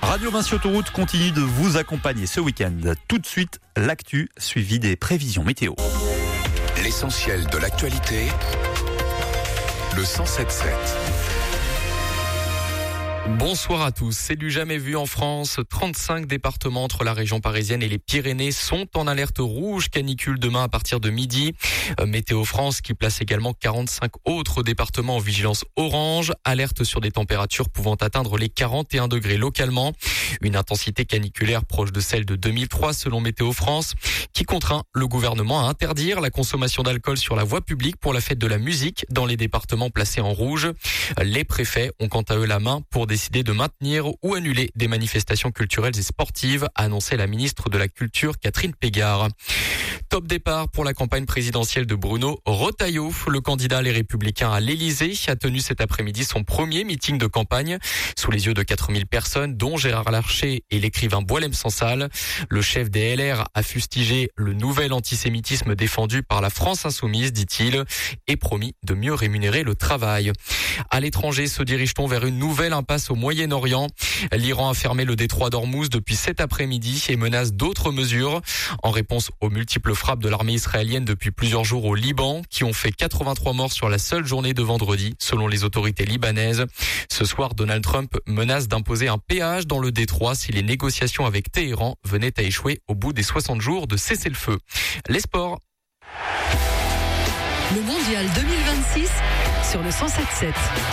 Radio Vinci Autoroute continue de vous accompagner ce week-end. Tout de suite, l'actu suivi des prévisions météo. L'essentiel de l'actualité, le 107.7. Bonsoir à tous. C'est du jamais vu en France. 35 départements entre la région parisienne et les Pyrénées sont en alerte rouge canicule demain à partir de midi. Météo France qui place également 45 autres départements en vigilance orange. Alerte sur des températures pouvant atteindre les 41 degrés localement. Une intensité caniculaire proche de celle de 2003 selon Météo France qui contraint le gouvernement à interdire la consommation d'alcool sur la voie publique pour la fête de la musique dans les départements placés en rouge. Les préfets ont quant à eux la main pour décider de maintenir ou annuler des manifestations culturelles et sportives, a annoncé la ministre de la Culture Catherine Pégard. Top départ pour la campagne présidentielle de Bruno Retailleau. Le candidat Les Républicains à l'Élysée a tenu cet après-midi son premier meeting de campagne sous les yeux de 4000 personnes, dont Gérard Larcher et l'écrivain Boualem Sansal. Le chef des LR a fustigé le nouvel antisémitisme défendu par la France insoumise, dit-il, et promis de mieux rémunérer le travail. À l'étranger, se dirige-t-on vers une nouvelle impasse au Moyen-Orient. L'Iran a fermé le détroit d'Ormuz depuis cet après-midi et menace d'autres mesures en réponse aux multiples frappes de l'armée israélienne depuis plusieurs jours au Liban qui ont fait 83 morts sur la seule journée de vendredi selon les autorités libanaises. Ce soir, Donald Trump menace d'imposer un péage dans le détroit si les négociations avec Téhéran venaient à échouer au bout des 60 jours de cessez-le-feu. Les sports. Le mondial 2026 sur le 107.7.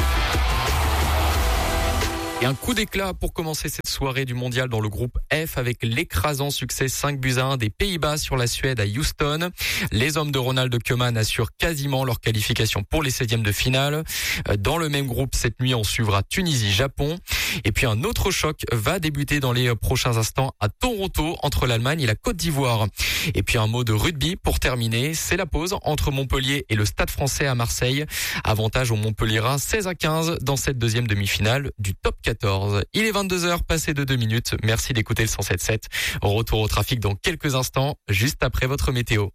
Et un coup d'éclat pour commencer cette soirée du mondial dans le groupe F avec l'écrasant succès 5-1 des Pays-Bas sur la Suède à Houston. Les hommes de Ronald Koeman assurent quasiment leur qualification pour les 16e de finale. Dans le même groupe, cette nuit, on suivra Tunisie-Japon. Et puis un autre choc va débuter dans les prochains instants à Toronto entre l'Allemagne et la Côte d'Ivoire. Et puis un mot de rugby pour terminer. C'est la pause entre Montpellier et le Stade Français à Marseille. Avantage aux Montpelliérains 16-15 dans cette deuxième demi-finale du top 14. Il est 22h, passé de 2 minutes. Merci d'écouter le 107.7. Retour au trafic dans quelques instants, juste après votre météo.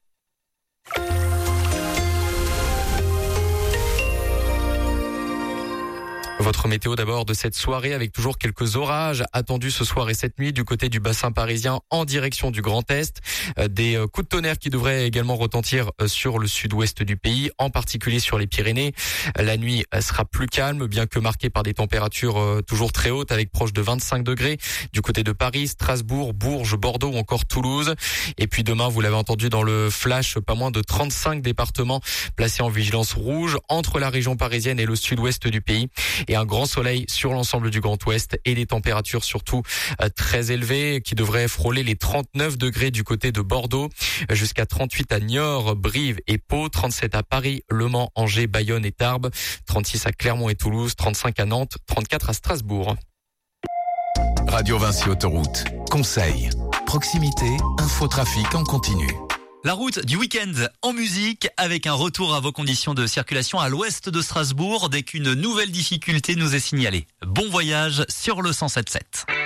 Votre météo d'abord de cette soirée avec toujours quelques orages attendus ce soir et cette nuit du côté du bassin parisien en direction du Grand Est. Des coups de tonnerre qui devraient également retentir sur le sud-ouest du pays, en particulier sur les Pyrénées. La nuit sera plus calme, bien que marquée par des températures toujours très hautes avec proche de 25 degrés du côté de Paris, Strasbourg, Bourges, Bordeaux ou encore Toulouse. Et puis demain, vous l'avez entendu dans le flash, pas moins de 35 départements placés en vigilance rouge entre la région parisienne et le sud-ouest du pays. Et un grand soleil sur l'ensemble du Grand Ouest et des températures surtout très élevées qui devraient frôler les 39 degrés du côté de Bordeaux, jusqu'à 38 à Niort, Brive et Pau, 37 à Paris, Le Mans, Angers, Bayonne et Tarbes, 36 à Clermont et Toulouse, 35 à Nantes, 34 à Strasbourg. Radio Vinci Autoroute. Conseil, proximité, infotrafic en continu. La route du week-end en musique avec un retour à vos conditions de circulation à l'ouest de Strasbourg dès qu'une nouvelle difficulté nous est signalée. Bon voyage sur le 107.7.